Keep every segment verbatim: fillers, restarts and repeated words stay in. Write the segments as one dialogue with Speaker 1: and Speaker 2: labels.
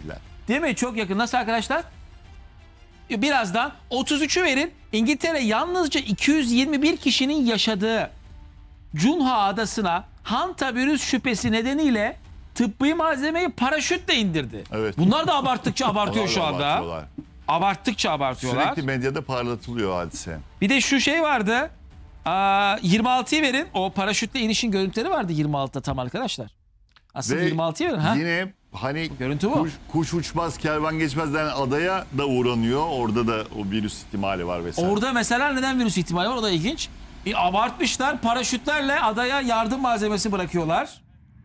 Speaker 1: bilgiler.
Speaker 2: Değil mi? Çok yakın. Nasıl arkadaşlar? Birazdan otuz üçü verin. İngiltere yalnızca iki yüz yirmi bir kişinin yaşadığı Cunha adasına hantavirüs şüphesi nedeniyle tıbbi malzemeyi paraşütle indirdi.
Speaker 1: Evet.
Speaker 2: Bunlar da abarttıkça abartıyor şu anda.
Speaker 1: Abartıyorlar.
Speaker 2: Abarttıkça abartıyorlar.
Speaker 1: Sürekli medyada parlatılıyor hadise.
Speaker 2: Bir de şu şey vardı. Aa, yirmi altıyı verin. O paraşütle inişin görüntüleri vardı yirmi altıda tam arkadaşlar. Aslında
Speaker 1: Ve
Speaker 2: yirmi altıyı verin. Ha?
Speaker 1: yine hani
Speaker 2: Görüntü bu.
Speaker 1: kuş, kuş uçmaz, kervan geçmez denen adaya da uğranıyor. Orada da o virüs ihtimali var vesaire.
Speaker 2: Orada mesela neden virüs ihtimali var? O da ilginç. Bir abartmışlar. Paraşütlerle adaya yardım malzemesi bırakıyorlar.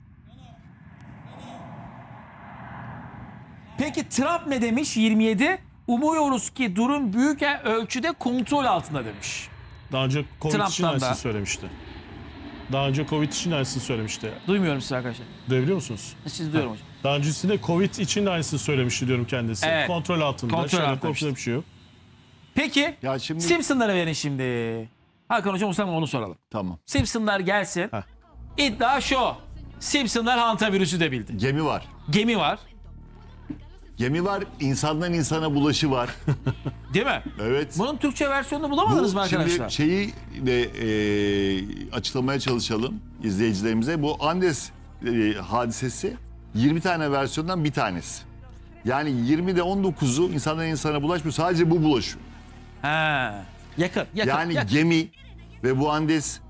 Speaker 2: Peki Trump ne demiş? yirmi yedi. Umuyoruz ki durum büyük ölçüde kontrol altında demiş.
Speaker 3: Daha önce Covid için
Speaker 2: Trump'tan
Speaker 3: aynısını
Speaker 2: da.
Speaker 3: söylemişti. Daha önce Covid için aynısını söylemişti.
Speaker 2: Duymuyorum sizi arkadaşlar.
Speaker 3: Duyabiliyor musunuz?
Speaker 2: Siz duyuyorum hocam.
Speaker 3: Daha öncesinde Covid için de aynısını söylemişti diyorum kendisi.
Speaker 2: Evet.
Speaker 3: Kontrol altında.
Speaker 2: Kontrol
Speaker 3: Şöyle
Speaker 2: altında
Speaker 3: korkacak bir şey yok.
Speaker 2: Peki
Speaker 1: Ya şimdi
Speaker 2: Simpsonlara verin şimdi. Hakan hocam o zaman onu soralım.
Speaker 1: tamam.
Speaker 2: Simpsonlar gelsin.
Speaker 3: Heh.
Speaker 2: İddia şu. Simpsonlar hantavirüsü de bildi.
Speaker 1: Gemi var.
Speaker 2: Gemi var.
Speaker 1: Gemi var. İnsandan insana bulaşı var.
Speaker 2: Değil mi?
Speaker 1: Evet.
Speaker 2: Bunun Türkçe versiyonunu bulamadınız mı arkadaşlar?
Speaker 1: Şimdi şeyi de e, açıklamaya çalışalım izleyicilerimize. Bu Andes e, hadisesi yirmi tane versiyondan bir tanesi. Yani yirmide on dokuzu insandan insana bulaşmıyor. Sadece bu bulaşıyor.
Speaker 2: Ha. Yakın, yakın.
Speaker 1: Yani
Speaker 2: yakın.
Speaker 1: gemi ve bu Andes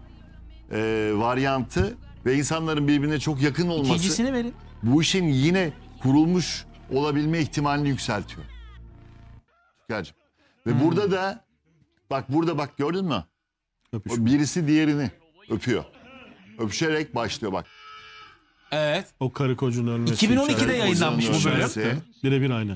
Speaker 1: e, varyantı ve insanların birbirine çok yakın olması
Speaker 2: İkincisini verin.
Speaker 1: bu işin yine kurulmuş olabilme ihtimalini yükseltiyor. Tüker'cim. Ve
Speaker 2: Hmm.
Speaker 1: burada da bak burada bak gördün mü?
Speaker 3: Öpüşme.
Speaker 1: O birisi diğerini öpüyor. Öpüşerek başlıyor bak.
Speaker 2: Evet.
Speaker 3: O karı kocunun ölmesi.
Speaker 2: iki bin on ikide
Speaker 3: içeride-
Speaker 2: yayınlanmış bu bölüm.
Speaker 1: Ölmesi.
Speaker 3: Birebir aynı.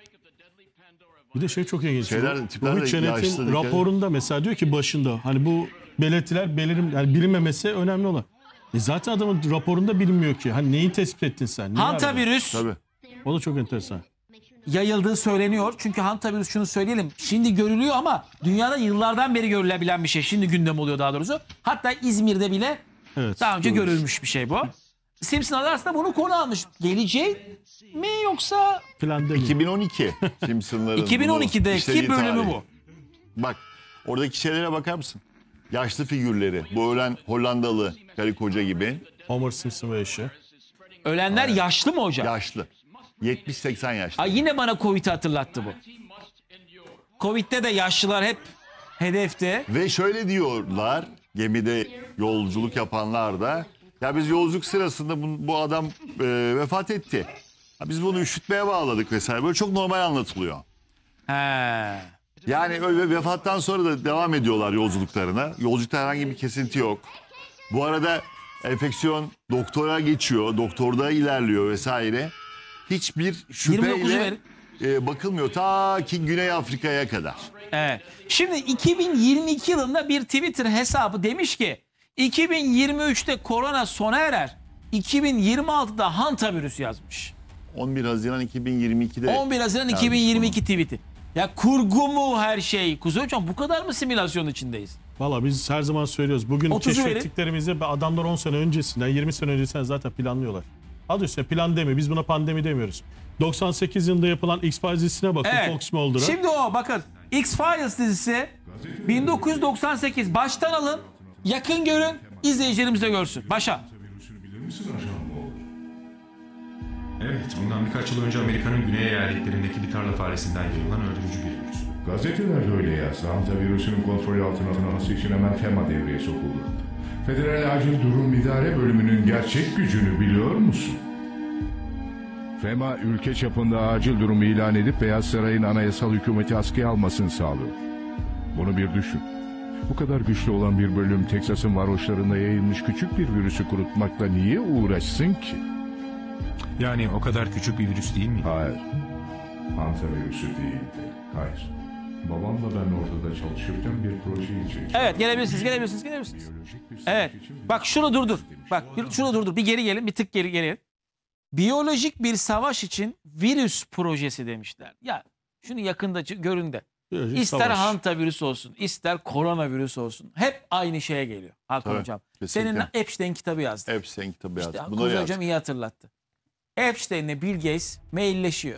Speaker 3: Bir de şey çok ilginç.
Speaker 1: Şeyler,
Speaker 3: Bu-
Speaker 1: tipler
Speaker 3: bu
Speaker 1: de
Speaker 3: Çenet'in
Speaker 1: yaşlı, dikkat-
Speaker 3: raporunda mesela diyor ki başında hani bu belirtiler belirim yani bilinmemesi önemli olan. E zaten adamın raporunda bilinmiyor ki. Hani neyi tespit ettin sen? Neyi aradın?
Speaker 2: Hantavirüs
Speaker 1: Tabii.
Speaker 3: O da çok enteresan.
Speaker 2: yayıldığı söyleniyor. Çünkü hantavirüs şunu söyleyelim. Şimdi görülüyor ama dünyada yıllardan beri görülebilen bir şey. Şimdi gündem oluyor daha doğrusu. Hatta İzmir'de bile
Speaker 3: Evet.
Speaker 2: daha önce
Speaker 3: doğru.
Speaker 2: görülmüş bir şey bu. Simpsonlar aslında bunu konu almış. Gelecek mi yoksa
Speaker 3: Plan demiyor.
Speaker 1: iki bin on iki Simpsonların
Speaker 2: iki bin on ikideki
Speaker 1: işlediği
Speaker 2: bölümü
Speaker 1: tarih.
Speaker 2: bu.
Speaker 1: Bak oradaki şeylere bakar mısın? Yaşlı figürleri. Bu ölen Hollandalı karı koca gibi.
Speaker 3: Homer Simpson ve eşi.
Speaker 2: Ölenler yaşlı mı hocam?
Speaker 1: Yaşlı. yetmiş seksen yaşlı.
Speaker 2: Ay yine bana Covid'i hatırlattı bu. Covid'de de yaşlılar hep hedefte.
Speaker 1: Ve şöyle diyorlar gemide yolculuk yapanlar da ya biz yolculuk sırasında bu, bu adam e, vefat etti. Ha, biz bunu üşütmeye bağladık vesaire. Böyle çok normal anlatılıyor.
Speaker 2: He.
Speaker 1: Yani öyle vefattan sonra da devam ediyorlar yolculuklarına. Yolculukta herhangi bir kesinti yok. Bu arada enfeksiyon doktora geçiyor. Doktorda ilerliyor vesaire. Hiçbir
Speaker 2: yirmi dokuzu
Speaker 1: şüpheyle
Speaker 2: verin.
Speaker 1: e, bakılmıyor ta ki Güney Afrika'ya kadar.
Speaker 2: Evet. Şimdi iki bin yirmi iki yılında bir Twitter hesabı demiş ki iki bin yirmi üçte korona sona erer. iki bin yirmi altıda hantavirüs yazmış.
Speaker 1: on bir Haziran iki bin yirmi ikide
Speaker 2: on bir Haziran
Speaker 1: yazmış
Speaker 2: iki bin yirmi iki
Speaker 1: bunu.
Speaker 2: tweet'i. Ya kurgu mu her şey? Kuzey Hocam bu kadar mı simülasyon içindeyiz?
Speaker 3: Valla biz her zaman söylüyoruz. Bugün
Speaker 2: otuzu verin.
Speaker 3: keşfettiklerimizi adamlar on sene öncesinden, yirmi sene öncesinden zaten planlıyorlar. Adı üstüne plan demiyor. Biz buna pandemi demiyoruz. doksan sekiz yılında yapılan X-Files dizisine bakın
Speaker 2: Evet.
Speaker 3: Fox Mulder'a.
Speaker 2: Şimdi o bakın X-Files dizisi bin dokuz yüz doksan sekiz baştan alın, yakın görün, izleyicilerimiz de görsün. Başa.
Speaker 4: Bilir misin ajan Mulder? Evet, bundan birkaç yıl önce Amerika'nın güney eyaletlerindeki bir tarla faresinden yayılan öldürücü bir virüs.
Speaker 5: Gazeteler öyle yazdı. Hantavirüsünün kontrolü altına alınması için hemen FEMA devreye sokuldu. Federal Acil Durum İdare Bölümünün gerçek gücünü biliyor musun? FEMA ülke çapında acil durumu ilan edip Beyaz Saray'ın anayasal hükümeti askıya almasını sağlıyor. Bunu bir düşün. Bu kadar güçlü olan bir bölüm Teksas'ın varoşlarında yayılmış küçük bir virüsü kurutmakla niye uğraşsın ki?
Speaker 4: Yani o kadar küçük bir virüs değil mi?
Speaker 5: Hayır. Hantavirüsü değildi. Hayır. Babamla ben orada çalışırken bir proje için...
Speaker 2: Evet gelebilirsiniz, gelebilirsiniz, gelebilirsiniz.
Speaker 5: Biyolojik bir
Speaker 2: Evet.
Speaker 5: savaş için
Speaker 2: Bak şunu durdur. Bak şunu durdur. Bir geri gelin, bir tık geri gelin. Biyolojik bir savaş için virüs projesi demişler. Ya şunu yakında görün de.
Speaker 3: Biyolojik
Speaker 2: İster
Speaker 3: savaş.
Speaker 2: hantavirüs olsun, ister koronavirüs olsun. Hep aynı şeye geliyor. Hakan
Speaker 1: Tabii,
Speaker 2: Hocam.
Speaker 1: kesinlikle.
Speaker 2: Senin Epstein kitabı yazdın.
Speaker 1: Epstein kitabı yazdı.
Speaker 2: İşte
Speaker 1: Bunları
Speaker 2: Kuzey
Speaker 1: yazdı.
Speaker 2: Hocam iyi hatırlattı. Epstein'le Bill Gates mailleşiyor.